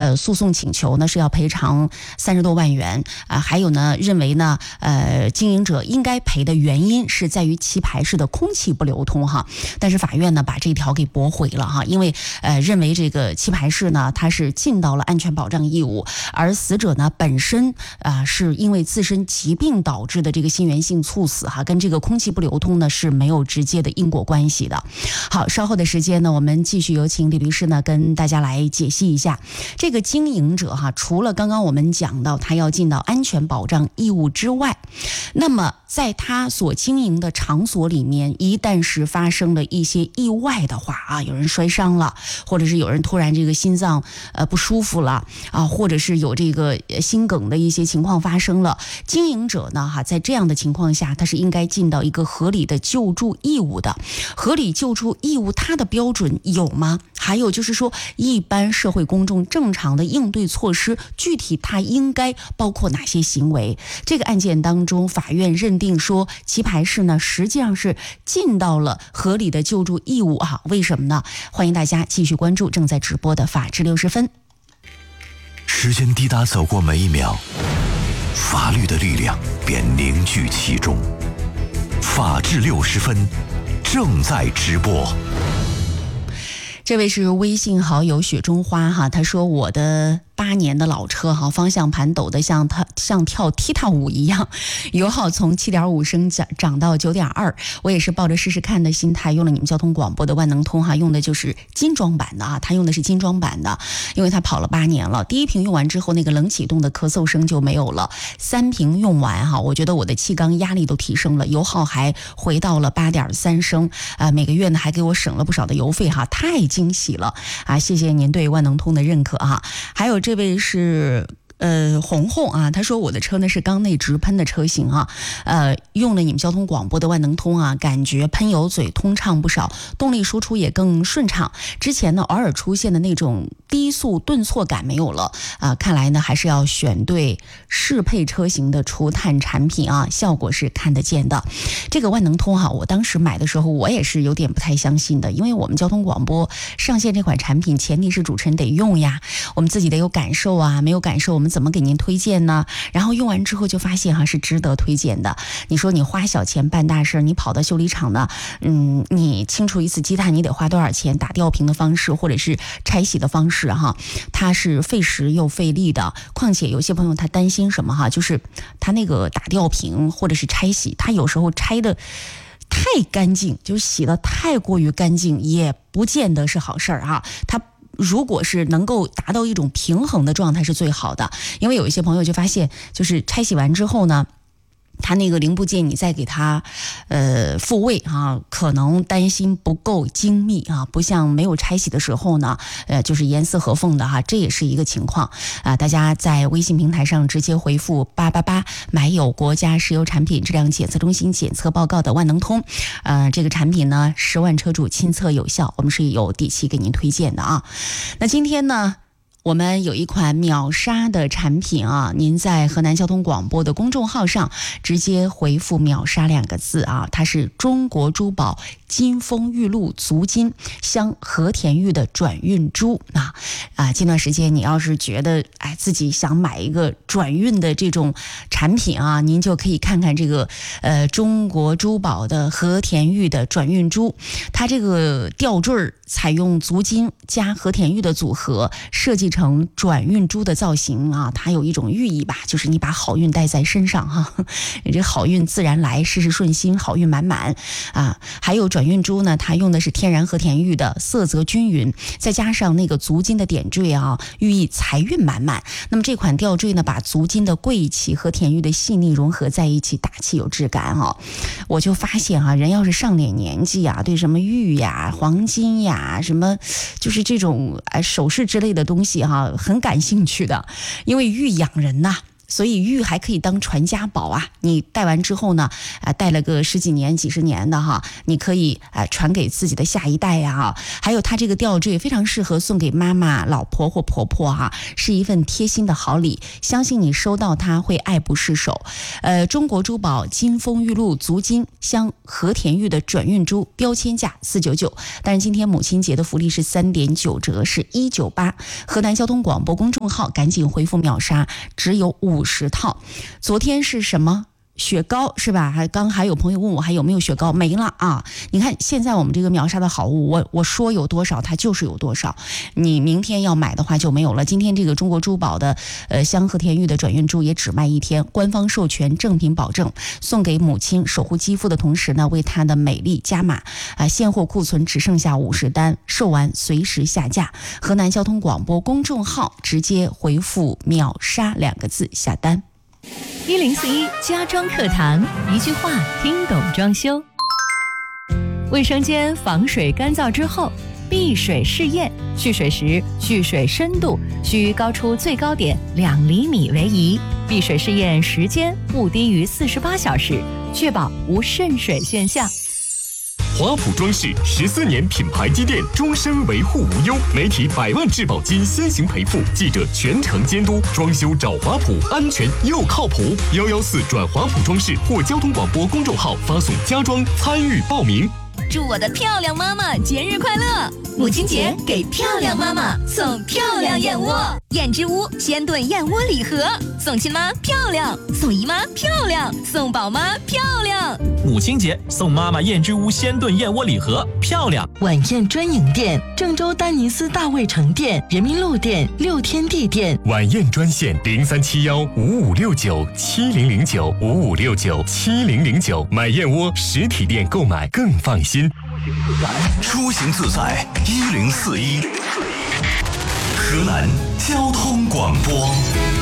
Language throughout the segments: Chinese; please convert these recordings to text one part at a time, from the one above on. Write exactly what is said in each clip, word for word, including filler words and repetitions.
呃诉讼请求呢是要赔偿三十多万元啊、呃，还有呢认为呢呃经营者应该赔的原因是在于棋牌室的空气不流通哈，但是法院呢把这条给驳回了哈，因为呃认为这个棋牌室呢它是尽到了安全保障义务，而死者呢本身啊、呃、是因为自身疾病导致的这个心源性猝死哈，跟这个空气不流通呢是没有直接的因果关系的。好，稍后的时间呢，我们继续有请李律师呢跟大家来解析一下这个经营者哈，除了刚刚我们讲到他要尽到安全保障义务之外，那么在他所经营的场所里面，一旦是发生了一些意外的话啊，有人摔伤了，或者是有人突然这个心脏呃不舒服了啊，或者是有这个心梗的一些情况发生了，经营者呢哈，在这样的情况下，他是应该尽到一个合理的救助义务的。合理救助义务它的标准有吗？还有就是说，一般社会公众正常的应对措施，具体它应该包括哪些行为？这个案件当中，法院认定说，棋牌室呢实际上是尽到了合理的救助义务啊。为什么呢？欢迎大家继续关注正在直播的法治六十分。 时间滴答走过每一秒，法律的力量便凝聚其中。法治六十分正在直播。 这位是微信好友雪中花哈，他说我的八年的老车哈，方向盘抖得像他像跳踢踏舞一样，油耗从七点五升涨涨到九点二，我也是抱着试试看的心态用了你们交通广播的万能通哈，用的就是精装版的啊，他用的是精装版的，因为他跑了八年了，第一瓶用完之后那个冷启动的咳嗽声就没有了，三瓶用完哈，我觉得我的气缸压力都提升了，油耗还回到了八点三升啊、呃，每个月呢还给我省了不少的油费哈，太惊喜了啊！谢谢您对万能通的认可哈，还有这位是。呃，红红啊，他说我的车呢是缸内直喷的车型啊，呃，用了你们交通广播的万能通啊，感觉喷油嘴通畅不少，动力输出也更顺畅。之前呢偶尔出现的那种低速顿挫感没有了啊、呃，看来呢还是要选对适配车型的除碳产品啊，效果是看得见的。这个万能通哈、啊，我当时买的时候我也是有点不太相信的，因为我们交通广播上线这款产品，前提是主持人得用呀，我们自己得有感受啊，没有感受我们怎么给您推荐呢？然后用完之后就发现哈、啊、是值得推荐的。你说你花小钱办大事，你跑到修理厂呢，嗯，你清除一次积碳你得花多少钱？打吊瓶的方式或者是拆洗的方式哈，它是费时又费力的。况且有些朋友他担心什么哈，就是他那个打吊瓶或者是拆洗，他有时候拆的太干净，就是洗的太过于干净，也不见得是好事儿哈。他如果是能够达到一种平衡的状态是最好的，因为有一些朋友就发现，就是拆洗完之后呢，它那个零部件你再给它呃复位啊，可能担心不够精密啊，不像没有拆洗的时候呢，呃就是严丝合缝的哈、啊，这也是一个情况啊。大家在微信平台上直接回复八八八，买有国家石油产品质量检测中心检测报告的万能通，呃这个产品呢十万车主亲测有效，我们是有底气给您推荐的啊。那今天呢，我们有一款秒杀的产品啊，您在河南交通广播的公众号上直接回复秒杀两个字啊，它是中国珠宝金丰玉露足金镶和田玉的转运珠啊啊！近段时间你要是觉得哎自己想买一个转运的这种产品啊，您就可以看看这个呃中国珠宝的和田玉的转运珠，它这个吊坠采用足金加和田玉的组合，设计成转运珠的造型啊，它有一种寓意吧，就是你把好运带在身上哈，你这好运自然来，事事顺心，好运满满啊！还有转运珠呢，它用的是天然和田玉的，色泽均匀，再加上那个足金的点缀啊，寓意财运满满。那么这款吊坠呢，把足金的贵气和田玉的细腻融合在一起，大气有质感啊！我就发现啊，人要是上点年纪啊，对什么玉呀、黄金呀、什么就是这种呃首饰之类的东西哈、啊，很感兴趣的，因为玉养人呐、啊。 所以玉还可以当传家宝啊！你戴完之后呢，啊，戴了个十几年、几十年的哈，你可以啊传给自己的下一代呀哈。还有它这个吊坠非常适合送给妈妈、老婆或婆婆哈，是一份贴心的好礼，相信你收到它会爱不释手。呃，中国珠宝金丰玉露足金镶和田玉的转运珠，标签价四九九，但是今天母亲节的福利是三点九折，是一九八。河南交通广播公众号赶紧回复秒杀，只有五十套。昨天是什么？雪糕是吧？还刚还有朋友问我还有没有雪糕，没了啊！你看现在我们这个秒杀的好物，我我说有多少它就是有多少，你明天要买的话就没有了。今天这个中国珠宝的呃镶和田玉的转运珠也只卖一天，官方授权正品保证，送给母亲守护肌肤的同时呢，为她的美丽加码啊、呃！现货库存只剩下五十单，售完随时下架。河南交通广播公众号直接回复秒杀两个字下单。 一零四一家装课堂，一句话听懂装修。卫生间防水干燥之后，避水试验，蓄水时蓄水深度需高出最高点两厘米为宜，避水试验时间不低于四十八小时，确保无渗水现象。 华普装饰十四年品牌积淀，终身维护无忧，媒体百万质保金先行赔付，记者全程监督，装修找华普，安全又靠谱。幺幺四转华普装饰或交通广播公众号发送家装参与报名。 祝我的漂亮妈妈节日快乐！母亲节给漂亮妈妈送漂亮燕窝，燕之屋鲜炖燕窝礼盒，送亲妈漂亮，送姨妈漂亮，送宝妈漂亮。 母亲节送妈妈燕之屋鲜炖燕窝礼盒，漂亮。 晚宴专营店：郑州丹尼斯大卫城店、人民路店、六天地店。 晚宴专线零三七幺五五六九七零零九五五六九七零零九，买燕窝实体店购买更放心。 出行自在一零四一，河南交通广播。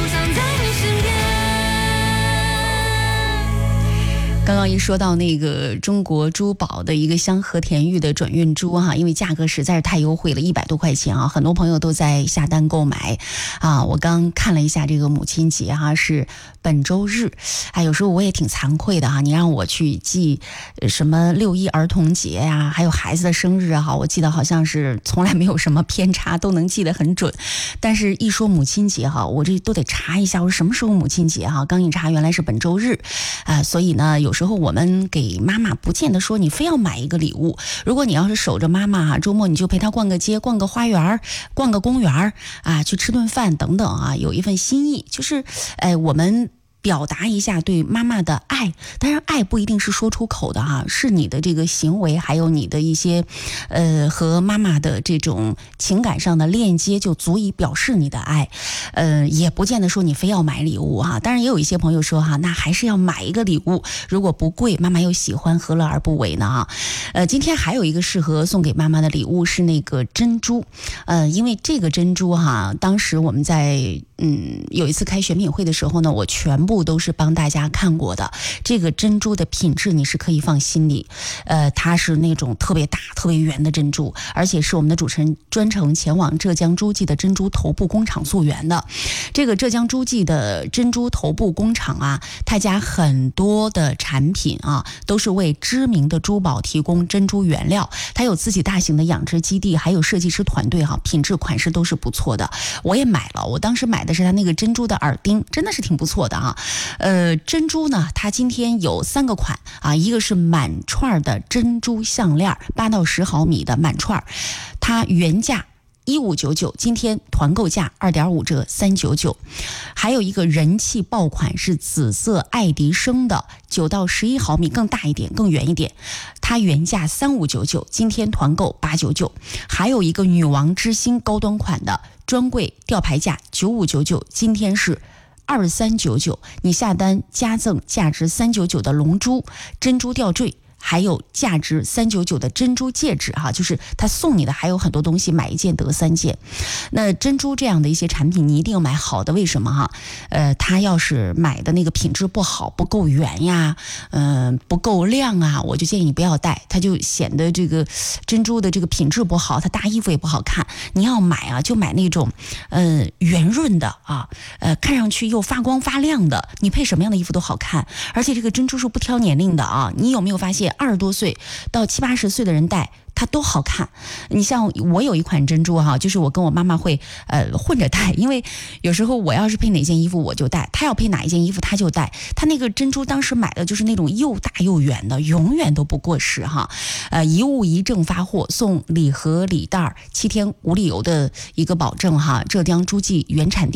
刚刚一说到那个中国珠宝的一个镶和田玉的转运珠哈，因为价格实在是太优惠了，一百多块钱啊，很多朋友都在下单购买啊。我刚看了一下这个母亲节哈，是本周日，哎，有时候我也挺惭愧的哈，你让我去记什么六一儿童节呀、啊，还有孩子的生日哈，我记得好像是从来没有什么偏差，都能记得很准。但是一说母亲节哈，我这都得查一下，我说什么时候母亲节哈？刚一查原来是本周日啊，所以呢，有时候我们给妈妈不见得说你非要买一个礼物，如果你要是守着妈妈啊，周末你就陪她逛个街、逛个花园、逛个公园啊，去吃顿饭等等啊，有一份心意，就是哎我们表达一下对妈妈的爱。当然爱不一定是说出口的哈，是你的这个行为，还有你的一些呃和妈妈的这种情感上的链接，就足以表示你的爱。呃也不见得说你非要买礼物哈，当然也有一些朋友说哈，那还是要买一个礼物，如果不贵妈妈又喜欢，何乐而不为呢哈。呃今天还有一个适合送给妈妈的礼物是那个珍珠。呃因为这个珍珠哈，当时我们在嗯有一次开选品会的时候呢，我全部都是帮大家看过的。这个珍珠的品质你是可以放心里，呃，它是那种特别大、特别圆的珍珠，而且是我们的主持人专程前往浙江诸暨的珍珠头部工厂溯源的。这个浙江诸暨的珍珠头部工厂啊，他家很多的产品啊，都是为知名的珠宝提供珍珠原料。它有自己大型的养殖基地，还有设计师团队哈、啊，品质款式都是不错的。我也买了，我当时买的是它那个珍珠的耳钉，真的是挺不错的啊。呃，珍珠呢，它今天有三个款啊，一个是满串的珍珠项链，八到十毫米的满串，它原价一五九九，今天团购价二点五折三九九。还有一个人气爆款是紫色爱迪生的九到十一毫米，更大一点，更圆一点，它原价三五九九，今天团购八九九。还有一个女王之星高端款的专柜吊牌价九五九九，今天是二三九九，你下单加赠价值三九九的龙珠珍珠吊坠还有价值三九九的珍珠戒指哈，就是他送你的还有很多东西，买一件得三件。那珍珠这样的一些产品你一定要买好的，为什么哈？呃，他要是买的那个品质不好，不够圆呀，嗯、呃，不够亮啊，我就建议你不要戴，它就显得这个珍珠的这个品质不好，它搭衣服也不好看。你要买啊，就买那种呃圆润的啊，呃看上去又发光发亮的，你配什么样的衣服都好看。而且这个珍珠是不挑年龄的啊，你有没有发现二十多岁到七八十岁的人戴它都好看？你像我有一款珍珠哈，就是我跟我妈妈会呃混着戴，因为有时候我要是配哪件衣服我就戴，她要配哪一件衣服她就戴。她那个珍珠当时买的就是那种又大又圆的，永远都不过时哈。呃，一物一证发货，送礼盒礼袋，七天无理由的一个保证哈。浙江诸暨原产地